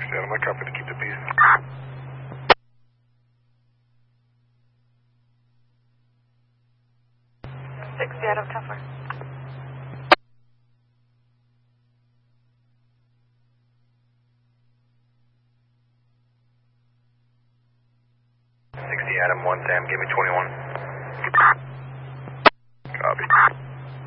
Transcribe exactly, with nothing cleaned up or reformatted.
Adam, I copy to keep the peace. sixty Adam, Tougher. sixty Adam, one Sam, give me twenty-one. Copy.